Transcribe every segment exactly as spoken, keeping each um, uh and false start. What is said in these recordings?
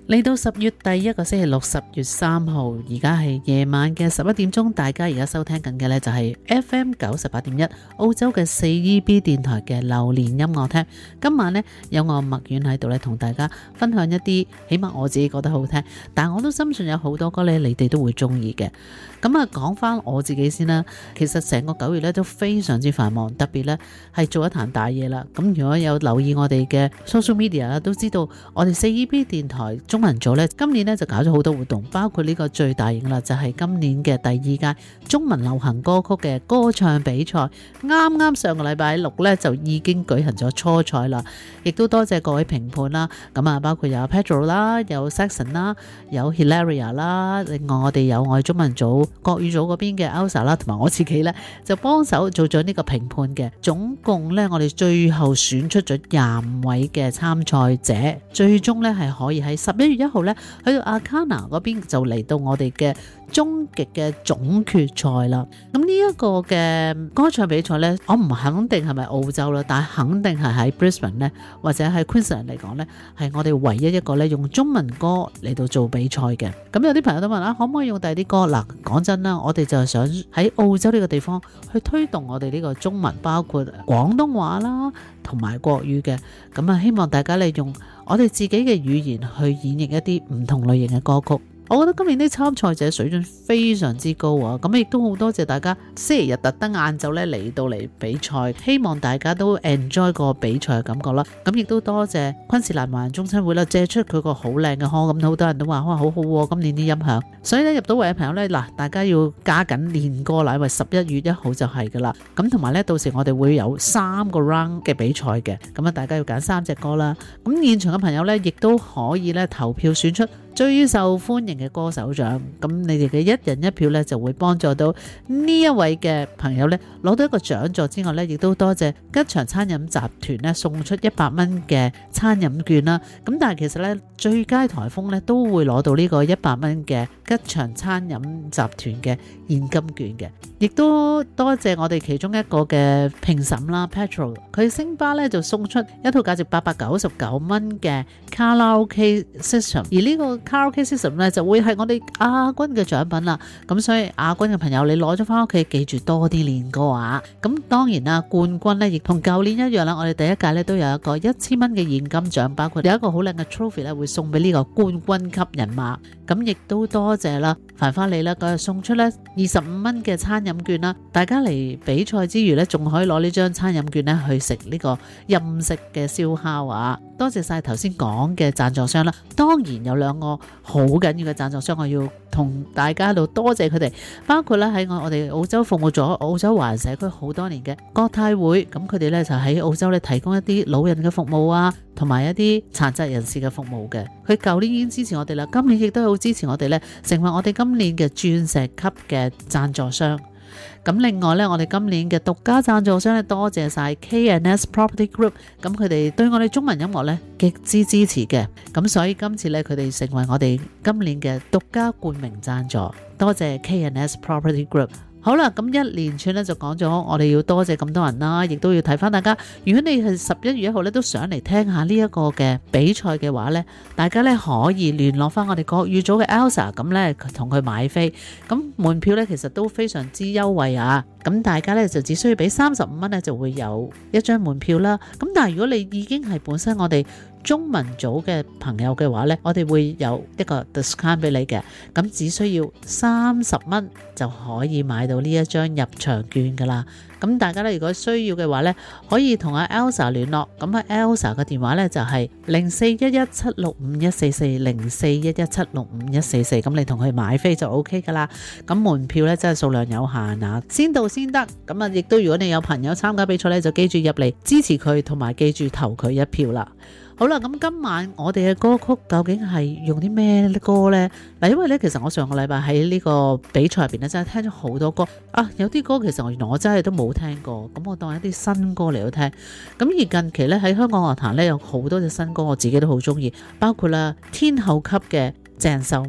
嚟到十月第一個星期六，十月三號，而家係夜晚嘅十一點鐘，大家而家收聽緊嘅呢，就係 F M 九十八點一澳洲嘅四 E B 電台嘅流年音樂廳。今晚呢，有我麥苑喺度咧，同大家分享一啲起碼我自己覺得好聽，但我都深信有好多歌咧，你哋都會中意嘅。咁啊，講翻我自己先啦。其實成個九月咧都非常之繁忙，特別咧係做一壇大嘢啦。咁如果有留意我哋嘅 social media 都知道我哋四 E B 電台中文組咧，今年咧就搞咗好多活動，包括呢個最大型啦，就係今年嘅第二屆中文流行歌曲嘅歌唱比賽。啱啱上個禮拜六咧就已經舉行咗初賽啦，亦都多謝各位評判啦。咁啊，包括有 Pedro 啦，有 Saxon 啦，有 Hilaria 啦，另外我哋有我哋中文組國語組嗰邊嘅 Elsa 啦，同埋我自己咧就幫手做咗呢個評判嘅。總共咧我哋最後選出咗廿五位嘅參賽者，最終咧係可以喺十一月一號咧去到 Arcana 嗰邊就嚟到我哋嘅終極嘅總決賽啦。咁呢一個嘅歌唱比賽呢，我唔肯定係咪澳洲啦，但係肯定係喺 Brisbane 呢，或者喺 Queensland 嚟講呢，係我哋唯一一個呢用中文歌嚟到做比賽嘅。咁有啲朋友都問啦，可唔可以用第二啲歌？嗱，講真啦，我哋就係想喺澳洲呢個地方去推動我哋呢個中文，包括廣東話啦同埋國語嘅。咁啊，希望大家利用我哋自己嘅語言去演繹一啲唔同類型嘅歌曲。我覺得今年啲參賽者水準非常之高啊！咁亦都好多謝大家星期日特登晏晝咧嚟到嚟比賽，希望大家都 enjoy 個比賽嘅感覺啦。咁亦都多謝昆士蘭華人中親會啦，借出佢個好靚嘅腔，咁好多人都話哇好好喎，今年啲音響。所以咧入到圍嘅朋友咧，嗱，大家要加緊練歌啦，因為十一月一號就係噶啦。咁同埋咧，到時我哋會有三個 round 嘅比賽嘅，咁啊大家要揀三隻歌啦。咁現場嘅朋友咧，亦都可以咧投票選出最受歡迎嘅歌手獎，咁你哋嘅一人一票咧就會幫助到呢一位嘅朋友咧攞到一個獎座之外咧，亦都多謝吉祥餐飲集團咧送出一百蚊嘅餐飲券啦。咁但係其實咧最佳台風咧都會攞到呢個一百蚊嘅吉祥餐飲集團嘅現金券嘅，亦都多謝我哋其中一個嘅評審啦 Petrol， 佢星巴咧就送出一套價值八百九十九蚊嘅卡拉 OK system， 而呢個卡拉 OK system 咧就會係我哋亞軍嘅獎品啦。咁所以亞軍嘅朋友，你攞咗翻屋企，記住多啲練歌啊！咁當然啦，冠軍咧亦同舊年一樣啦，我哋第一屆咧都有一個一千蚊嘅現金獎，包括有一個好靚嘅 trophy 咧會送俾呢個冠軍級人馬。咁亦都多謝啦，繁花你啦，佢又送出咧二十五蚊嘅餐飲券啦。大家嚟比賽之餘咧，仲可以攞呢張餐飲券咧去食呢個任食嘅燒烤啊！多謝晒頭先講嘅贊助商啦，當然有兩個好緊要嘅贊助商，我要同大家喺度多謝佢哋，包括咧喺我我哋澳洲服務咗澳洲華人社區好多年嘅國泰會，咁佢哋咧就喺澳洲咧提供一啲老人嘅服務啊，同埋一啲殘疾人士嘅服務嘅。佢舊年已經支持我哋啦，今年亦都好支持我哋咧，成為我哋今年嘅鑽石級嘅贊助商。咁另外咧，我哋今年嘅獨家贊助商咧，多謝晒 K and S Property Group， 咁佢哋對我哋中文音樂咧極之支持嘅，咁所以今次咧佢哋成為我哋今年嘅獨家冠名贊助，多謝 K and S Property Group。好啦，咁一連串咧就講咗，我哋要多謝咁多人啦，亦都要睇翻大家。如果你係十一月一號咧都想嚟聽下呢一個嘅比賽嘅話咧，大家咧可以聯絡翻我哋國語組嘅 Elsa， 咁咧同佢買飛。咁門票咧其實都非常之優惠啊！咁大家咧就只需要俾三十五蚊咧就會有一張門票啦。咁但係如果你已經係本身我哋中文組嘅朋友嘅話呢，我哋會有一個 discount 俾你嘅，咁只需要三十蚊就可以買到呢一張入場券噶啦。咁大家咧如果需要嘅話呢，可以同阿 Elsa 聯絡，咁阿 Elsa 嘅電話呢就係零四一一七六五一四四零四一一七六五一四四，咁你同佢買飛就 OK 噶啦。咁門票呢真係數量有限啊，先到先得。咁啊，亦都如果你有朋友參加比賽呢，就記住入嚟支持佢，同埋記住投佢一票啦。好啦，咁今晚我哋嘅歌曲究竟係用啲咩歌呢？嗱，因為咧，其實我上個禮拜喺呢個比賽入邊咧，真係聽咗好多歌啊！有啲歌其實我原來我真係都冇聽過，咁我當一啲新歌嚟到聽。咁而近期咧喺香港樂壇咧有好多隻新歌，我自己都好中意，包括啦天后級嘅鄭秀文。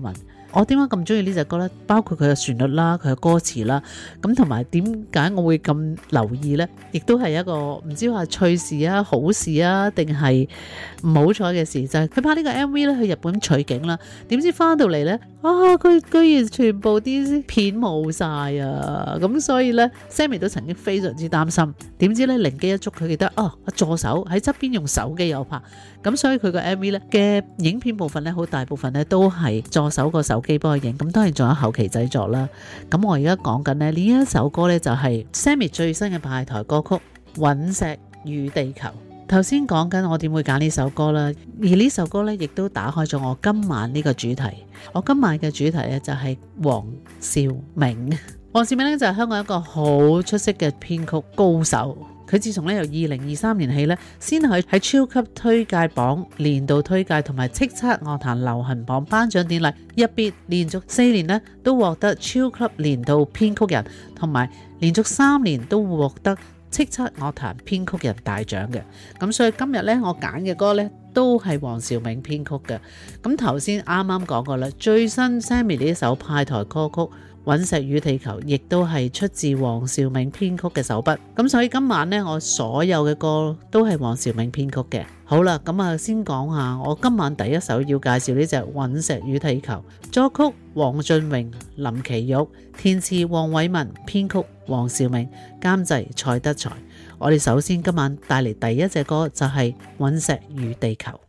我點解咁中意呢隻歌呢？包括佢嘅旋律啦，佢嘅歌詞啦，咁同埋點解我會咁留意呢？亦都係一個唔知話趣事啊、好事啊，定係唔好彩嘅事，就係、是、佢拍呢個 M V 咧去日本取景啦，點知翻到嚟呢，啊佢居然全部啲片冇晒啊！咁所以呢 Sammy 都曾經非常之擔心，點知呢，靈機一觸，佢記得哦，助手喺側邊用手機有拍，咁所以佢個 M V 呢嘅影片部分呢，好大部分呢都係助手個手機幫佢影，咁當然仲有後期製作啦。咁我而家講緊呢呢一首歌呢，就係 Sammy 最新嘅派台歌曲《隕石與地球》。頭先講緊我點會揀呢首歌啦，而呢首歌呢，亦都打開咗我今晚呢個主題。我今晚嘅主題呢，就係黃兆銘。黃兆銘呢，就係香港一個好出色嘅編曲高手。佢自從咧由二零二三年起咧，先係喺超級推介榜年度推介同埋叱咤樂壇流行榜頒獎典禮入邊，連續四年咧都獲得超級年度編曲人，同埋連續三年都獲得叱咤樂壇編曲人大獎嘅。咁所以今日咧我揀嘅歌咧都係黃兆銘編曲嘅。咁頭先啱啱講過啦，最新 Sammy 呢一首派台歌曲《隕石與地球》亦都係出自黃兆銘編曲嘅手筆，咁所以今晚呢，我所有嘅歌都係黃兆銘編曲嘅。好啦，咁啊先講下我今晚第一首要介紹呢隻《隕石與地球》，作曲黃俊榮、林奇玉，填詞黃偉文，編曲黃兆銘，監製蔡德才。我哋首先今晚帶嚟第一隻歌就係《隕石與地球》。